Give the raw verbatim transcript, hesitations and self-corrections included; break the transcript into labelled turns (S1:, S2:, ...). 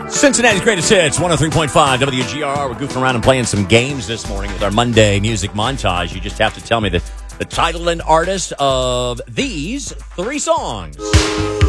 S1: Cincinnati's greatest hits, one oh three point five W G R R. We're goofing around and playing some games this morning with our Monday music montage. You just have to tell me the, the title and artist of these three songs.